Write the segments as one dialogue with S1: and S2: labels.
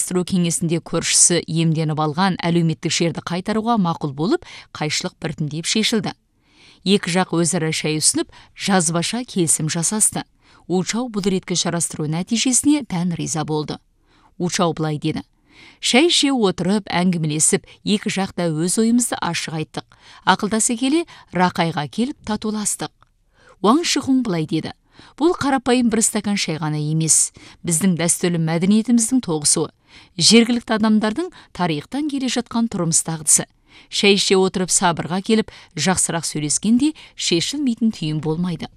S1: жарастыру кеңесінде көршісі емденіп алған әлеуметтік жерді қайтаруға мақұл болып, қайшылық біртіндеп шешілді. Екі жақ өзара шай ұсынып, жазбаша келісім жасасты. Учау бұл реткі жарастыру нәтижесіне тән риза болды. Учау былай деді: шай іше отырып, әңгімелесіп, екі жақта өз ойымызды ашық айттық. Ақылдаса келе, Рақайға келіп татуластық. Уаң Шихун былай деді: бұл қарапайым бір стакан шай ғана емес, біздің дәстүрлі мәдениетіміздің тоғысуы, жергілікті адамдардың тарихтан келе жатқан тұрмыс дағдысы. Шай іше отырып сабырға келіп, жақсырақ сөйлескенде шешілмейтін түйін болмайды.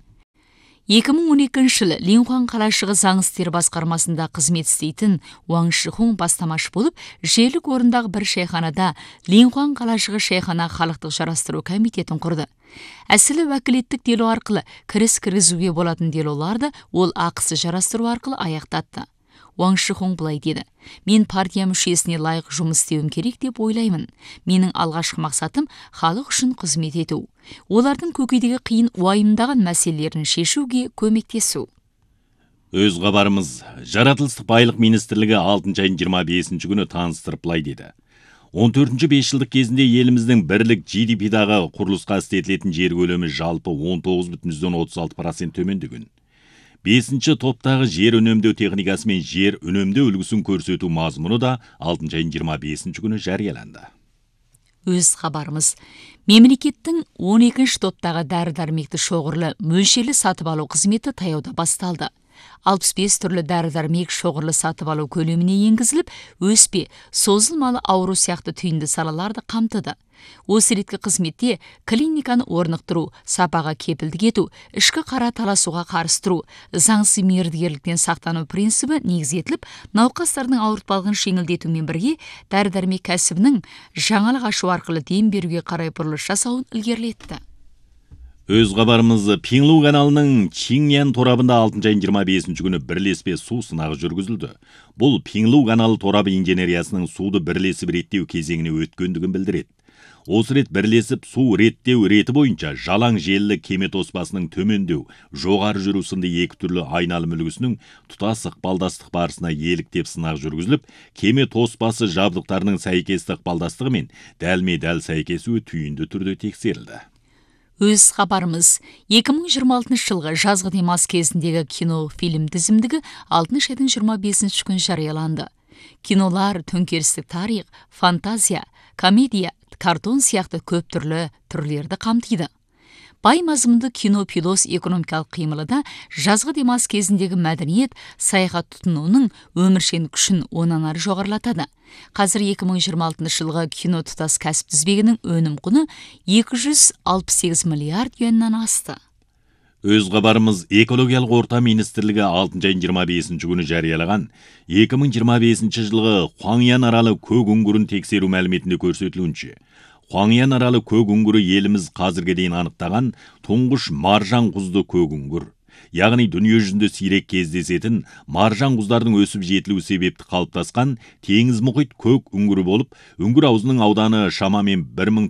S1: 2012 жылы Линхуан қалашығы заң істері басқармасында қызмет істейтін Уаң Шихун бастамашы болып, жерлік орындағы бір шайханада Линхуан қалашығы шайхана халықтық жарастыру комитетін құрды. Әсілі уәкілеттік делу арқылы кіріс кіргізуге болатын делоларды ол ақысы жарастыру арқылы аяқтатты. Уаң Шихун былай деді: мен партия мүшесіне лайық жұмыс істеуім керек деп ойлаймын. Менің алғашқы мақсатым халық үшін қызмет ету. Олардың көкейдегі қиын уайымдаған мәселелерін шешуге көмектесу.
S2: Өз хабарымыз Жаратылыстық байлық министрлігі 6 айының 25 күні таныстырып былай деді: 14-ші 5 жылдық кезінде еліміздің бірлік GDP-дағы құрылысқа істетілетін жер көлемі жалпы 19,36% төмендеген. 5-ші топтағы жер үнемдеу техникасы мен жер үнемдеу үлгісін көрсету мазмұны да 6 айының 25 күні жарияланды.
S1: Өз хабарымыз мемлекеттің 12-ші топтағы дәрі-дәрмекті шоғырлы мөлшерлі сатып алу қызметі таяуда басталды. 65 түрлі дәрі-дәрмек шоғырлы сатып алу көлеміне енгізіліп, өспе, созылмалы ауру сияқты түйінді салаларды қамтыды. Осы реткі қызметте клиниканы орнықтыру, сапаға кепілдік ету, ішкі қара таласуға қарсы тұру, заңсыз мердігерліктен сақтану принципі негізетіліп, науқастардың ауыртпалығын жеңілдетумен бірге дәрі-дәрмек кәсібінің жаңалық ашу арқылы дем беруге қарай бұрылыс жасауын ілгерілетті.
S2: Өз хабарымыз Пинлу каналының Чиньян торабында 6 айының 25 күні бірлеспе су сынағы жүргізілді. Бұл Пинлу каналы торабы инженериясының суды бірлесіп реттеу кезеңіне өткендігін білдіреді. Осы рет бірлесіп су реттеу реті бойынша жалаң желілі кеме тоспасының төмендеу, жоғары жүру сынды екі түрлі айналым үлгісінің тұтас ықпалдастық барысына еліктеп сынақ жүргізіліп, кеме тоспасы жабдықтарының сәйкестік ықпалдастығы мен дәлме-дәл сәйкесуі түйінді түрде тексерілді.
S1: Өз хабарымыз 2026 жылғы жазғы демалыс кезіндегі кино фильм тізімдігі 6 айдың 25 күн жарияланды. Кинолар төңкерістік тарих, фантазия, комедия, картон сияқты көп түрлі түрлерді қамтиды. Бай мазмұнды кино пилос экономикалық қимылыда жазғы демалыс кезіндегі мәдениет, саяхат тұтынуының өміршең күшін онан ары жоғарылатады. Қазір 2026 жылғы кино тұтас кәсіп тізбегінің өнім құны 268 миллиард юаннан асты.
S2: Өз хабарымыз экологиялық орта министрлігі 6 айының 25 күні жариялаған 2025 жылғы Хуаңян аралы көк үңгірін тексеру мәліметінде көрсетілуінше, Хуаңян аралы көк үңгірі еліміз қазірге дейін анықтаған тұңғыш маржан құзды көк үңгір. Яғни дүние жүзінде сирек кездесетін маржан құздардың өсіп жетілуі себепті қалыптасқан теңіз мұхит көк үңгірі болып, үңгір аузының ауданы шамамен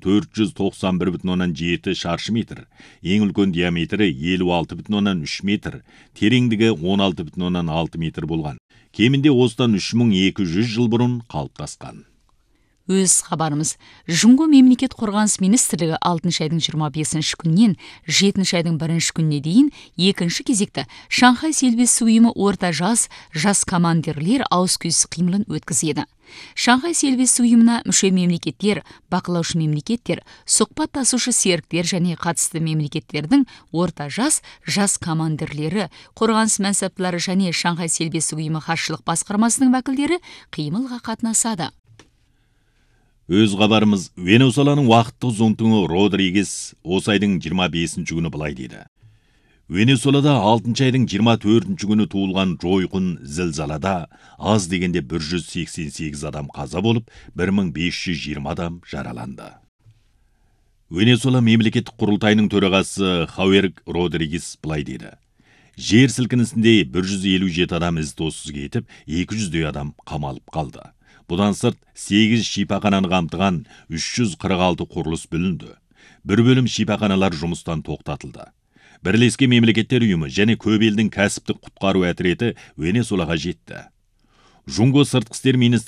S2: 1491,7 шаршы метр, ең үлкен диаметрі 56,3 метр, тереңдігі 16,6 метр болған. Кемінде осыдан 3200 жыл бұрын қалыптасқан.
S1: Өз хабарымыз Жұңго мемлекет қорғаныс министрлігі 6 айдың 25 күннен 7 айдың 1 күніне дейін екінші кезекті Шанхай селбесі ұйымы орта жас командирлер ауыз-күйіс қимылын өткізеді. Шанхай селбесі ұйымына мүше мемлекеттер, бақылаушы мемлекеттер, сұхбаттасушы серіктер және қатысты мемлекеттердің орта жас командирлері, қорғаныс мәнсаптылары және Шанхай селбесі ұйымы хатшылық басқармасының вәкілдері қимылға қатынасады.
S2: Өз хабарымыз Венесуэланың уақыттық зонтуңы Родригес осы айдың 25 күні былай дейді: Венесуэлада 6 айдың 24 күні туылған жойқын зілзалада аз дегенде 188 адам қаза болып, 1520 адам жараланды. Венесуэла мемлекеттік құрылтайының төрағасы Хауерг Родригес былай дейді: жер сілкінісінде 157 адам із-тоссыз кетіп, 200 адам қамалып қалды. Бұдан сырт 8 шипахананы қамтыған 346 құрылыс бүлінді. Бір бөлім шипаханалар жұмыстан тоқтатылды. Бірлескен мемлекеттер ұйымы және көп елдің кәсіптік құтқару әтіреті Венесуэлаға жетті. Жұңго сыртқы істер министрлігі